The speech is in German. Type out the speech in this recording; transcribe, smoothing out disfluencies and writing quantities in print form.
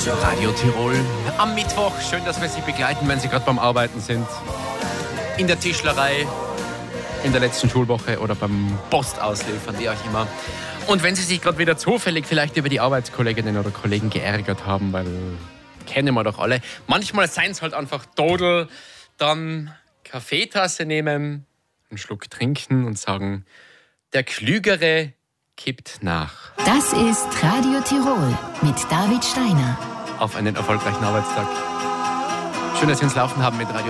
Radio Tirol am Mittwoch. Schön, dass wir Sie begleiten, wenn Sie gerade beim Arbeiten sind. In der Tischlerei, in der letzten Schulwoche oder beim Post ausliefern, wie auch immer. Und wenn Sie sich gerade wieder zufällig vielleicht über die Arbeitskolleginnen oder Kollegen geärgert haben, weil kennen wir doch alle. Manchmal seien es halt einfach Dodel, dann Kaffeetasse nehmen, einen Schluck trinken und sagen, der Klügere kippt nach. Das ist Radio Tirol mit David Steiner. Auf einen erfolgreichen Arbeitstag. Schön, dass Sie uns laufen haben mit Radio